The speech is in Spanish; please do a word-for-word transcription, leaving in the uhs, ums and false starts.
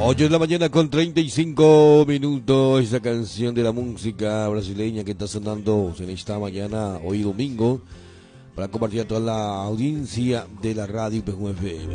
ocho de la mañana con treinta y cinco minutos. Esa canción de la música brasileña que está sonando en esta mañana, hoy domingo, para compartir a toda la audiencia de la radio P J F M.